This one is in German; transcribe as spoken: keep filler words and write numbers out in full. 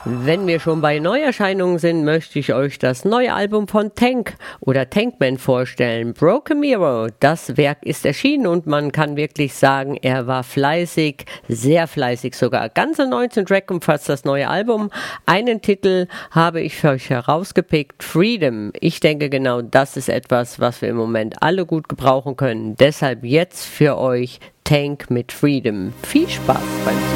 Wenn wir schon bei Neuerscheinungen sind, möchte ich euch das neue Album von Tank oder Tankman vorstellen. Broken Mirror, das Werk ist erschienen und man kann wirklich sagen, er war fleißig, sehr fleißig sogar. Ganze neunzehn Track umfasst das neue Album. Einen Titel habe ich für euch herausgepickt, Freedom. Ich denke, genau das ist etwas, was wir im Moment alle gut gebrauchen können. Deshalb jetzt für euch Tank mit Freedom. Viel Spaß beim Zuhören.